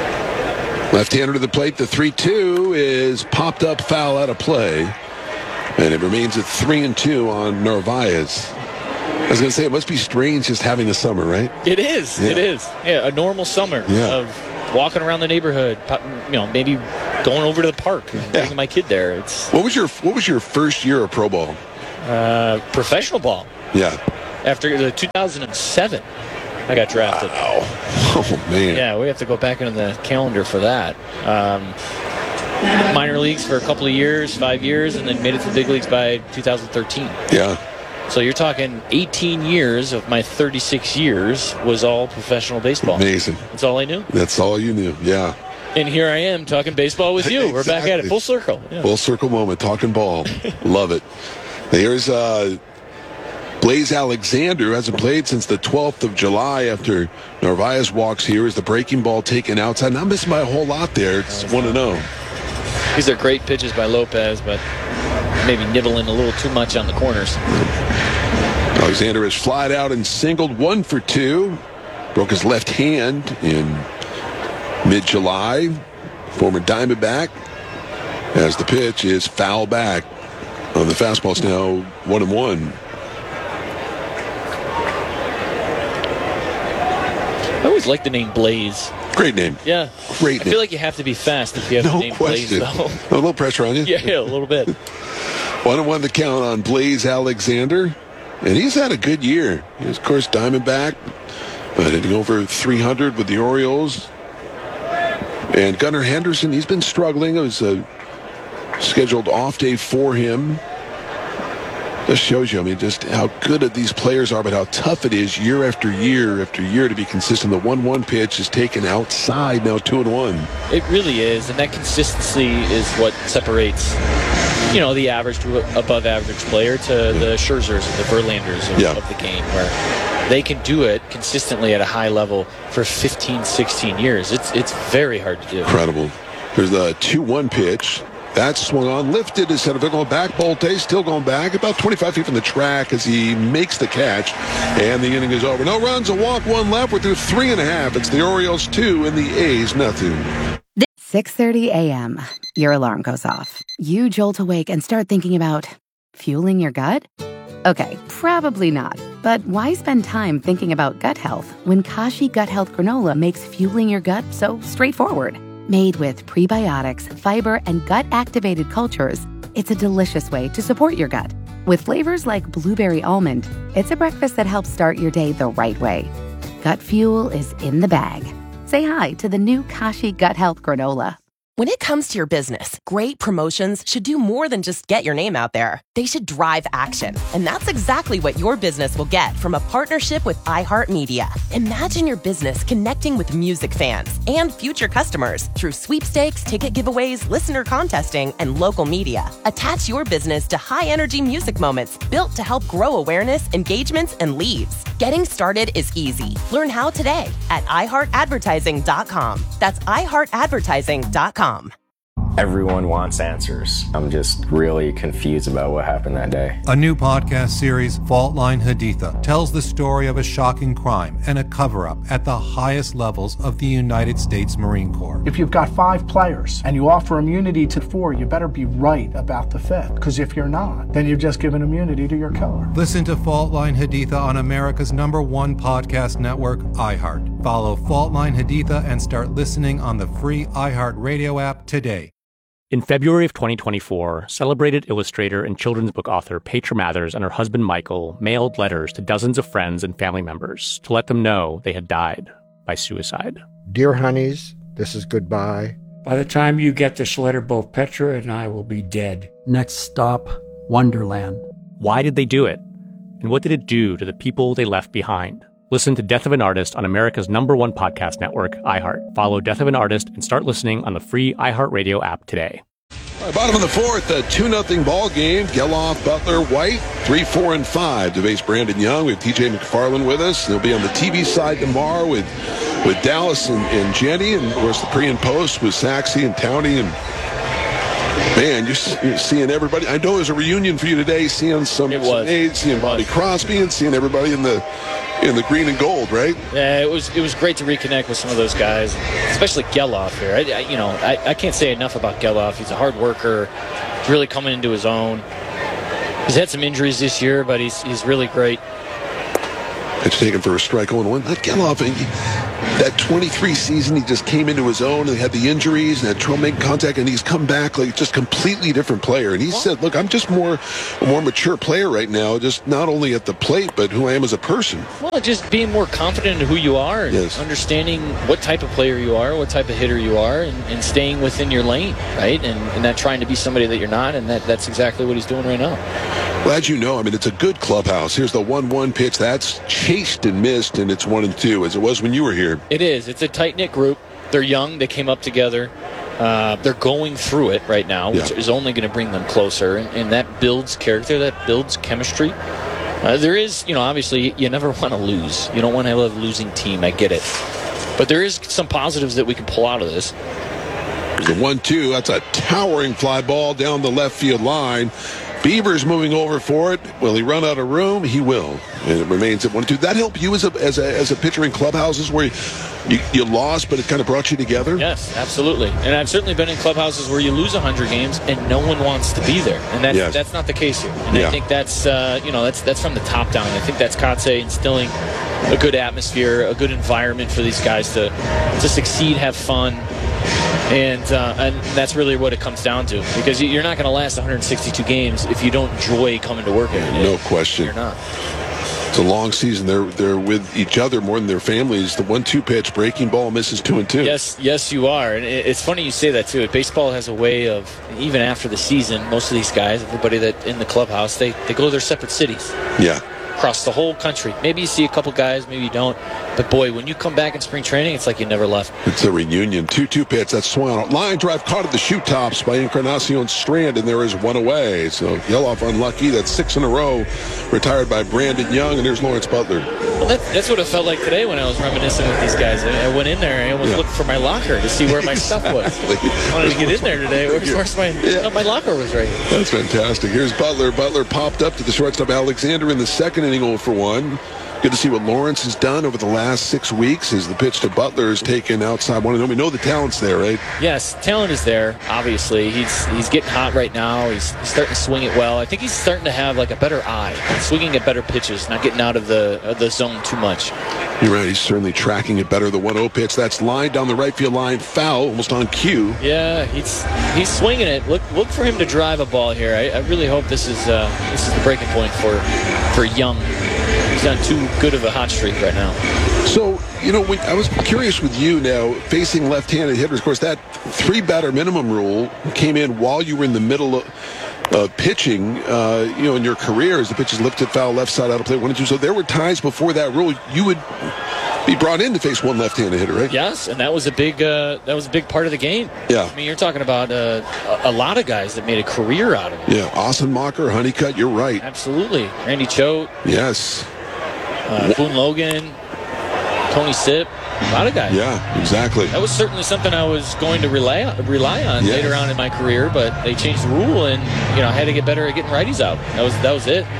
Left-hander to the plate. The three two is popped up foul out of play. And it remains at three and two on Narvaez. I was going to say, it must be strange just having a summer, right? It is. Yeah. It is. Yeah, a normal summer Yeah. of walking around the neighborhood, you know, maybe going over to the park and Yeah. taking my kid there. It's What was your What was your first year of pro ball? uh, professional ball. Yeah. After the two thousand seven, I got drafted. Wow. Oh, man. Yeah, we have to go back into the calendar for that. Um, minor leagues for a couple of years, five years, and then made it to the big leagues by two thousand thirteen. Yeah. So you're talking eighteen years of my thirty-six years was all professional baseball. Amazing. That's all I knew. That's all you knew. Yeah. And here I am talking baseball with you. We're back at it, Exactly. full circle. Yeah. Full circle moment, talking ball. Love it. Here's uh, Blaze Alexander, who hasn't played since the twelfth of July after Narvaez walks here. Is the breaking ball taken outside? Not missing by a whole lot there. It's one to oh. These are great pitches by Lopez, but maybe nibbling a little too much on the corners. Alexander has flied out and singled one for two. Broke his left hand in mid-July. Former Diamondback. As the pitch is foul back on the fastball. It's now one and one. I always like the name Blaze. Great name. Yeah. Great I name. feel like you have to be fast if you have No the name question. Blaze, though. A little pressure on you. Yeah, yeah, a little bit. One and one to count on Blaze Alexander. And he's had a good year. He's, of course, Diamondback, but hitting over three hundred with the Orioles. And Gunnar Henderson, he's been struggling. It was a scheduled off day for him. Just shows you, I mean, just how good these players are, but how tough it is year after year after year to be consistent. The one one pitch is taken outside, now two and one. It really is, and that consistency is what separates, you know, the average to above average player to the Scherzers and the Verlanders of, Yeah. of the game, where they can do it consistently at a high level for fifteen, sixteen years. It's it's very hard to do. Incredible. There's the two one pitch. That swung on, lifted his center field, going back. Bolte still going back, about twenty-five feet from the track as he makes the catch. And the inning is over. No runs, a walk, one left. We're through three and a half. It's the Orioles two and the A's nothing. six thirty a.m. Your alarm goes off. You jolt awake and start thinking about fueling your gut? Okay, probably not. But why spend time thinking about gut health when Kashi Gut Health Granola makes fueling your gut so straightforward? Made with prebiotics, fiber, and gut-activated cultures, it's a delicious way to support your gut. With flavors like blueberry almond, it's a breakfast that helps start your day the right way. Gut fuel is in the bag. Say hi to the new Kashi Gut Health Granola. When it comes to your business, great promotions should do more than just get your name out there. They should drive action. And that's exactly what your business will get from a partnership with iHeartMedia. Imagine your business connecting with music fans and future customers through sweepstakes, ticket giveaways, listener contesting, and local media. Attach your business to high-energy music moments built to help grow awareness, engagements, and leads. Getting started is easy. Learn how today at i heart advertising dot com. That's i heart advertising dot com. Everyone wants answers. I'm just really confused about what happened that day. A new podcast series, Fault Line Haditha, tells the story of a shocking crime and a cover-up at the highest levels of the United States Marine Corps. If you've got five players and you offer immunity to four, you better be right about the fifth. Because if you're not, then you've just given immunity to your killer. Listen to Fault Line Haditha on America's number one podcast network, iHeart. Follow Fault Line Haditha and start listening on the free iHeart Radio app today. In February of twenty twenty-four, celebrated illustrator and children's book author Petra Mathers and her husband Michael mailed letters to dozens of friends and family members to let them know they had died by suicide. Dear honeys, this is goodbye. By the time you get this letter, both Petra and I will be dead. Next stop, Wonderland. Why did they do it? And what did it do to the people they left behind? Listen to Death of an Artist on America's number one podcast network, iHeart. Follow Death of an Artist and start listening on the free iHeartRadio app today. All right, bottom of the fourth, a two nothing ball game. Geloff, Butler, White, three, four, and five to face Brandon Young. We have T J McFarland with us. He'll be on the T V side tomorrow with, with Dallas and, and Jenny. And, of course, the pre and post with Saxy and Towney. And, man, you're, you're seeing everybody. I know it was a reunion for you today, seeing some, It some was. aides, seeing Bobby Crosby, and seeing everybody in the in the green and gold, right? Yeah, it was it was great to reconnect with some of those guys, especially Geloff here. I, I, you know, I, I can't say enough about Geloff. He's a hard worker, really coming into his own. He's had some injuries this year, but he's he's really great. It's taken for a strike on one. Let Geloff, that twenty-three season, he just came into his own and had the injuries and had trouble making contact, and he's come back like just completely different player. And he well, said, look, I'm just more a more mature player right now, just not only at the plate, but who I am as a person. Well, just being more confident in who you are, and yes. understanding what type of player you are, what type of hitter you are, and, and staying within your lane, right? And, and not trying to be somebody that you're not, and that, that's exactly what he's doing right now. Well, as you know, I mean, it's a good clubhouse. Here's the one one pitch. That's chased and missed, and it's one and two, as it was when you were here. It is. It's a tight-knit group. They're young. They came up together. Uh, they're going through it right now, which yeah. is only going to bring them closer, and, and that builds character. That builds chemistry. Uh, there is, you know, obviously, you never want to lose. You don't want to have a losing team. I get it. But there is some positives that we can pull out of this. Here's the one two. That's a towering fly ball down the left field line. Beaver's moving over for it. Will he run out of room? He will. And it remains at one two. That help you as a as a, as a pitcher in clubhouses where you, you, you lost, but it kind of brought you together? Yes, absolutely. And I've certainly been in clubhouses where you lose one hundred games and no one wants to be there. And that's, yes. that's not the case here. And yeah. I think that's, uh, you know, that's that's from the top down. I think that's Kotsay instilling a good atmosphere, a good environment for these guys to, to succeed, have fun. And uh, and that's really what it comes down to, because you're not going to last one hundred sixty-two games if you don't enjoy coming to work every day. No question. You're not. It's a long season. They're they're with each other more than their families. The one two pitch, breaking ball, misses two and two. Yes, yes, you are. And it's funny you say that too. Baseball has a way of, even after the season, most of these guys, everybody that in the clubhouse, they they go to their separate cities. Yeah. Across the whole country. Maybe you see a couple guys, maybe you don't. But boy, when you come back in spring training, it's like you never left. It's a reunion. two two pitch. That's swung out. Line drive caught at the shoe tops by Encarnacion Strand, and there is one away. So Geloff unlucky. That's six in a row. Retired by Brandon Young, and there's Lawrence Butler. Well, that, that's what it felt like today when I was reminiscing with these guys. I, I went in there and I almost yeah. looked for my locker to see where my stuff was. I wanted to get in there today. Where's, where's my, yeah. my locker was right here. That's fantastic. Here's Butler. Butler popped up to the shortstop Alexander in the second inning, oh for one. Good to see what Lawrence has done over the last six weeks as the pitch to Butler is taken outside one. And we know the talent's there, right? Yes, talent is there, obviously. He's he's getting hot right now. He's, he's starting to swing it well. I think he's starting to have like a better eye, swinging at better pitches, not getting out of the, of the zone too much. You're right. He's certainly tracking it better. The one oh pitch, that's lined down the right field line, foul, almost on cue. Yeah, he's he's swinging it. Look look for him to drive a ball here. I, I really hope this is uh, this is the breaking point for for Young. He's on too good of a hot streak right now. So, you know, we, I was curious with you now, facing left-handed hitters. Of course, that three-batter minimum rule came in while you were in the middle of uh, pitching, uh, you know, in your career as the pitch is lifted, foul, left side, out of play, one and two. So there were times before that rule you would be brought in to face one left-handed hitter, right? Yes, and that was a big uh, that was a big part of the game. Yeah. I mean, you're talking about uh, a, a lot of guys that made a career out of it. Yeah, Austin Mocker, Honeycutt, you're right. Absolutely. Randy Choate. Yes. Uh, Boone Logan, Tony Sipp, a lot of guys. Yeah, exactly. That was certainly something I was going to rely on, rely on yeah. later on in my career, but they changed the rule, and you know I had to get better at getting righties out. That was that was it.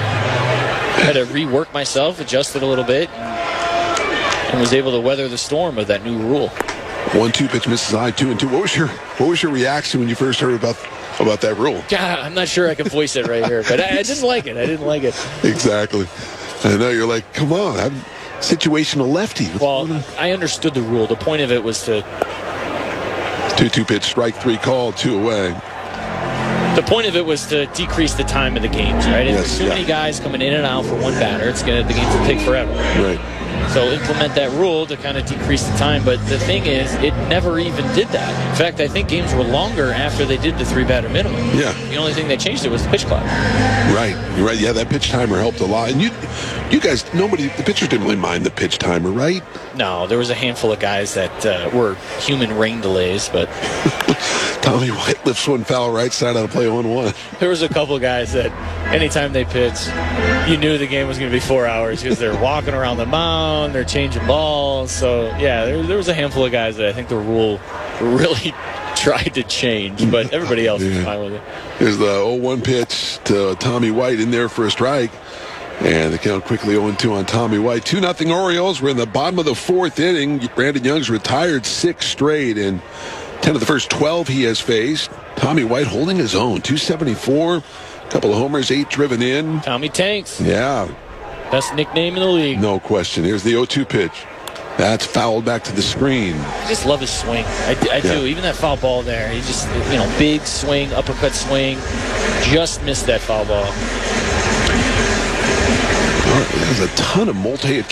I had to rework myself, adjust it a little bit, and was able to weather the storm of that new rule. One two pitch misses high, two and two. What was your what was your reaction when you first heard about about that rule? God, I'm not sure I can voice it right here, but I, I didn't like it. I didn't like it. Exactly. I know you're like, come on, I'm situational lefty. What's well, I understood the rule. The point of it was to two two pitch, strike three call, two away. The point of it was to decrease the time of the games, right? If yes, there's too yeah. many guys coming in and out for one batter, it's gonna the games will take forever. Right. So implement that rule to kind of decrease the time. But the thing is, it never even did that. In fact, I think games were longer after they did the three-batter minimum. Yeah. The only thing that changed it was the pitch clock. Right. You're right. Yeah, that pitch timer helped a lot. And you, you guys, nobody, the pitchers didn't really mind the pitch timer, right? No, there was a handful of guys that uh, were human rain delays, but Tommy White lifts one foul right side out of play one one. There was a couple guys that anytime they pitched, you knew the game was going to be four hours because they're walking around the mound, they're changing balls. So, yeah, there, there was a handful of guys that I think the rule really tried to change, but everybody else yeah. was fine with it. Here's the oh one pitch to Tommy White in there for a strike. And the count quickly oh two on Tommy White. two nothing Orioles. We're in the bottom of the fourth inning. Brandon Young's retired six straight, and ten of the first twelve he has faced. Tommy White holding his own. two seventy-four. Couple of homers, eight driven in. Tommy Tanks. Yeah. Best nickname in the league. No question. Here's the oh two pitch. That's fouled back to the screen. I just love his swing. I, I do. Yeah. Even that foul ball there. He just, you know, big swing, uppercut swing. Just missed that foul ball. All right, there's a ton of multi-hit